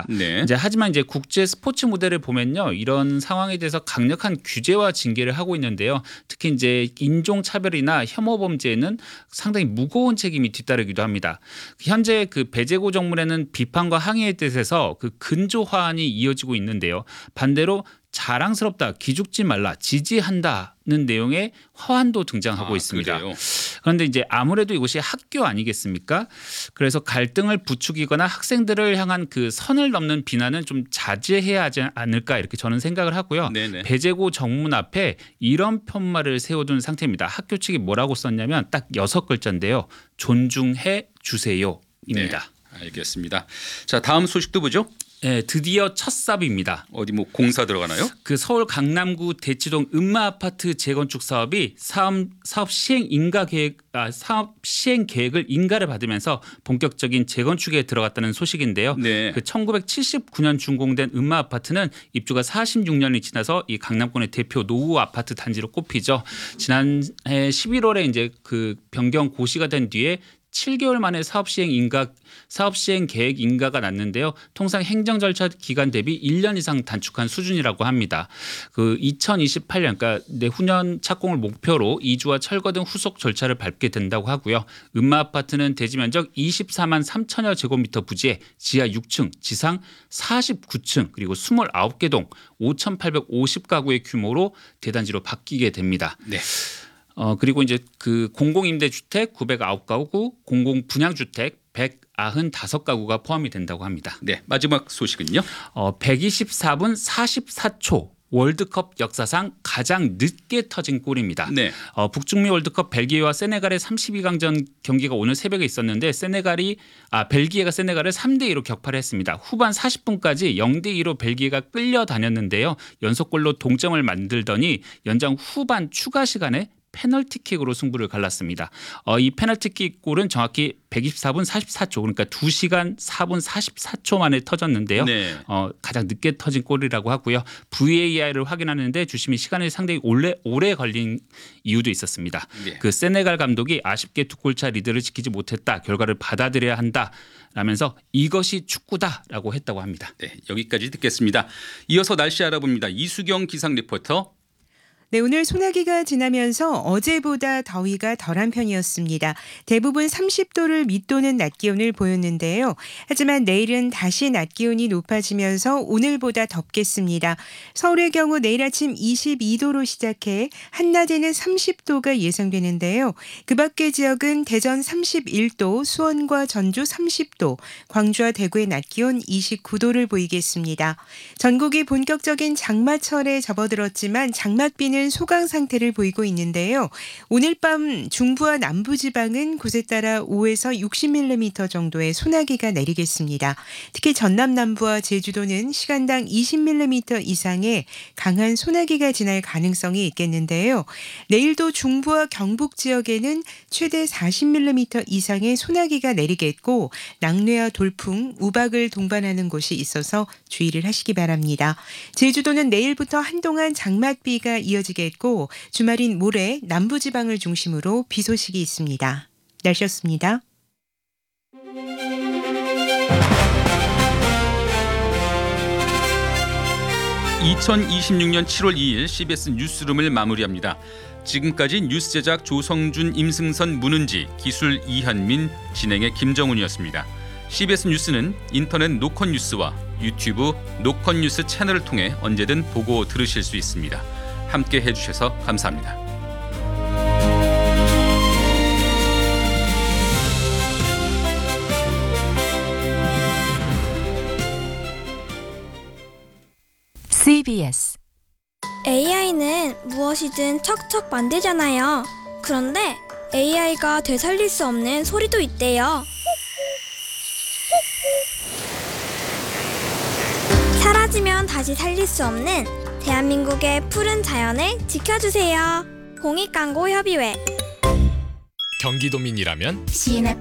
있습니다. 네. 하지만 국제 스포츠 무대를 보면요, 이런 상황에 대해서 강력한 규제와 징계를 하고 있는데요. 특히 인종 차별이나 혐오 범죄에는 상당히 무거운 책임이 뒤따르기도 합니다. 현재 배제고 정문에는 비판과 항의에 대해서 근조화안이 이어지고 있는데요. 반대로 자랑스럽다, 기죽지 말라, 지지한다는 내용의 화환도 등장하고 있습니다. 그래요? 그런데 아무래도 이곳이 학교 아니겠습니까? 그래서 갈등을 부추기거나 학생들을 향한 선을 넘는 비난은 좀 자제해야 하지 않을까, 이렇게 저는 생각을 하고요. 네네. 배제고 정문 앞에 이런 편말을 세워둔 상태입니다. 학교 측이 뭐라고 썼냐면 딱 6글자인데요. 존중해 주세요입니다. 네, 알겠습니다. 자, 다음 소식도 보죠. 네, 드디어 첫 삽입니다. 어디 공사 들어가나요? 서울 강남구 대치동 음마 아파트 재건축 사업이 사업 시행 계획을 인가를 받으면서 본격적인 재건축에 들어갔다는 소식인데요. 네. 1979년 준공된 음마 아파트는 입주가 46년이 지나서 이 강남권의 대표 노후 아파트 단지로 꼽히죠. 지난해 11월에 변경 고시가 된 뒤에 7개월 만에 사업 시행 계획 인가가 났는데요. 통상 행정 절차 기간 대비 1년 이상 단축한 수준이라고 합니다. 2028년, 그러니까 내후년 착공을 목표로 이주와 철거 등 후속 절차를 밟게 된다고 하고요. 음마 아파트는 대지 면적 24만 3천여 제곱미터 부지에 지하 6층, 지상 49층, 그리고 29개 동 5,850가구의 규모로 대단지로 바뀌게 됩니다. 네. 그리고 공공임대주택 909가구, 공공분양주택 195가구가 포함이 된다고 합니다. 네, 마지막 소식은요. 124분 44초. 월드컵 역사상 가장 늦게 터진 골입니다. 네. 북중미 월드컵 벨기에와 세네갈의 32강전 경기가 오늘 새벽에 있었는데 벨기에가 세네갈을 3대2로 격파를 했습니다. 후반 40분까지 0대2로 벨기에가 끌려다녔는데요. 연속골로 동점을 만들더니 연장 후반 추가 시간에 페널티킥으로 승부를 갈랐습니다. 이 페널티킥 골은 정확히 124분 44초, 그러니까 2시간 4분 44초 만에 터졌는데요. 네. 가장 늦게 터진 골이라고 하고요. VAR을 확인하는데 주심이 시간이 상당히 오래 걸린 이유도 있었습니다. 네. 세네갈 감독이 아쉽게 2골차 리드를 지키지 못했다, 결과를 받아들여야 한다 라면서 이것이 축구다라고 했다고 합니다. 네, 여기까지 듣겠습니다. 이어서 날씨 알아봅니다. 이수경 기상 리포터. 네, 오늘 소나기가 지나면서 어제보다 더위가 덜한 편이었습니다. 대부분 30도를 밑도는 낮 기온을 보였는데요. 하지만 내일은 다시 낮 기온이 높아지면서 오늘보다 덥겠습니다. 서울의 경우 내일 아침 22도로 시작해 한낮에는 30도가 예상되는데요. 그 밖의 지역은 대전 31도, 수원과 전주 30도, 광주와 대구의 낮 기온 29도를 보이겠습니다. 전국이 본격적인 장마철에 접어들었지만 장맛비는 소강 상태를 보이고 있는데요. 오늘 밤 중부와 남부지방은 곳에 따라 5에서 60mm 정도의 소나기가 내리겠습니다. 특히 전남 남부와 제주도는 시간당 20mm 이상의 강한 소나기가 지날 가능성이 있겠는데요. 내일도 중부와 경북 지역에는 최대 40mm 이상의 소나기가 내리겠고 낙뢰와 돌풍, 우박을 동반하는 곳이 있어서 주의를 하시기 바랍니다. 제주도는 내일부터 한동안 장맛비가 이어지겠고 주말인 모레 남부지방을 중심으로 비 소식이 있습니다. 날씨였습니다. (2026년 7월 2일) CBS 뉴스룸을 마무리합니다. 지금까지 뉴스 제작 조성준, 임승선, 문은지, 기술 이현민, 진행의 김정훈이었습니다. CBS 뉴스는 인터넷 노컷뉴스와 유튜브 노컷뉴스 채널을 통해 언제든 보고 들으실 수 있습니다. 함께 해주셔서 감사합니다. CBS AI는 무엇이든 척척 만들잖아요. 그런데 AI가 되살릴 수 없는 소리도 있대요. 사라지면 다시 살릴 수 없는 대한민국의 푸른 자연을 지켜주세요. 공익광고협의회. 경기도민이라면 CNF